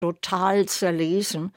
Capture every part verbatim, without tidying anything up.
total zerlesen.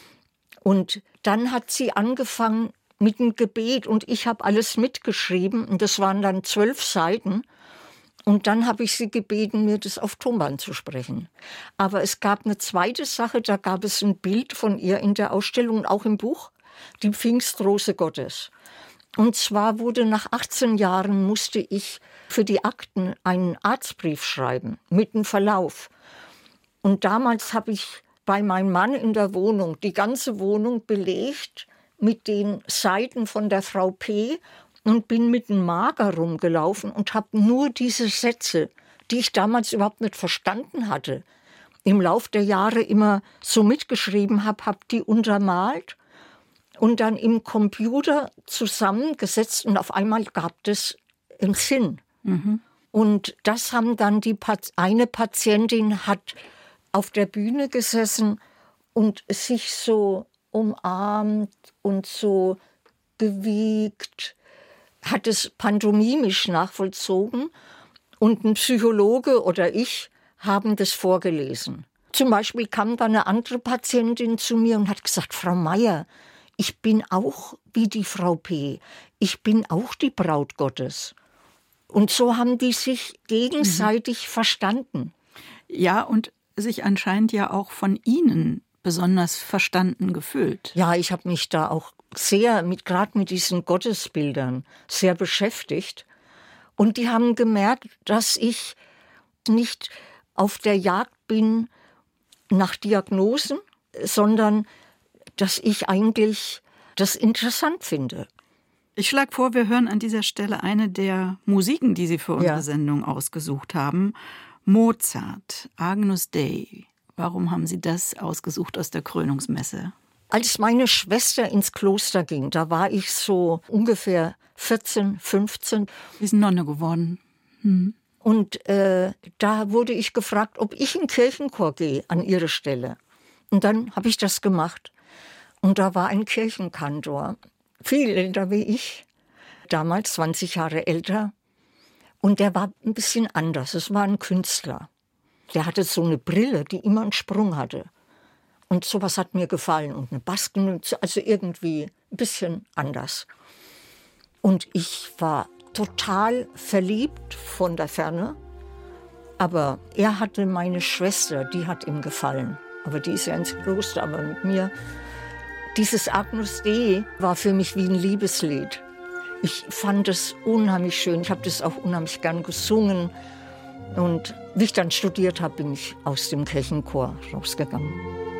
Und dann hat sie angefangen mit dem Gebet und ich habe alles mitgeschrieben und das waren dann zwölf Seiten. Und dann habe ich sie gebeten, mir das auf Tonband zu sprechen. Aber es gab eine zweite Sache, da gab es ein Bild von ihr in der Ausstellung, auch im Buch, die Pfingstrose Gottes. Und zwar wurde nach achtzehn Jahren musste ich für die Akten einen Arztbrief schreiben, mit einem Verlauf. Und damals habe ich bei meinem Mann in der Wohnung die ganze Wohnung belegt mit den Seiten von der Frau P. und bin mit einem Marker rumgelaufen und habe nur diese Sätze, die ich damals überhaupt nicht verstanden hatte, im Lauf der Jahre immer so mitgeschrieben habe, habe die untermalt und dann im Computer zusammengesetzt und auf einmal gab es einen Sinn. Mhm. Und das haben dann die eine Patientin hat auf der Bühne gesessen und sich so umarmt und so gewiegt, hat es pantomimisch nachvollzogen und ein Psychologe oder ich haben das vorgelesen. Zum Beispiel kam dann eine andere Patientin zu mir und hat gesagt, Frau Meier, ich bin auch wie die Frau P., ich bin auch die Braut Gottes. Und so haben die sich gegenseitig mhm. verstanden. Ja, und sich anscheinend ja auch von Ihnen besonders verstanden gefühlt. Ja, ich habe mich da auch sehr, mit, gerade mit diesen Gottesbildern, sehr beschäftigt. Und die haben gemerkt, dass ich nicht auf der Jagd bin nach Diagnosen, sondern dass ich eigentlich das interessant finde. Ich schlage vor, wir hören an dieser Stelle eine der Musiken, die Sie für unsere ja. Sendung ausgesucht haben. Mozart, Agnus Dei. Warum haben Sie das ausgesucht aus der Krönungsmesse? Als meine Schwester ins Kloster ging, da war ich so ungefähr vierzehn, fünfzehn. Sie sind Nonne geworden. Hm. Und äh, da wurde ich gefragt, ob ich in den Kirchenchor gehe an ihre Stelle. Und dann habe ich das gemacht. Und da war ein Kirchenkantor, viel älter wie ich, damals zwanzig Jahre älter. Und der war ein bisschen anders. Es war ein Künstler. Der hatte so eine Brille, die immer einen Sprung hatte. Und sowas hat mir gefallen. Und eine Baskenmütze, also irgendwie ein bisschen anders. Und ich war total verliebt von der Ferne. Aber er hatte meine Schwester, die hat ihm gefallen. Aber die ist ja ins Kloster, aber mit mir. Dieses Agnus Dei war für mich wie ein Liebeslied. Ich fand es unheimlich schön. Ich habe das auch unheimlich gern gesungen. Und wie ich dann studiert habe, bin ich aus dem Kirchenchor rausgegangen.